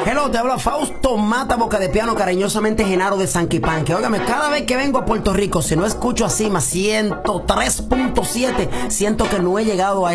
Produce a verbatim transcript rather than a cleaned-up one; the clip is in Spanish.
Hello, te habla Fausto Mata, Boca de Piano, cariñosamente Genaro de Sanquipanque. Óigame, cada vez que vengo a Puerto Rico, si no escucho así más ciento tres punto siete, siento que no he llegado a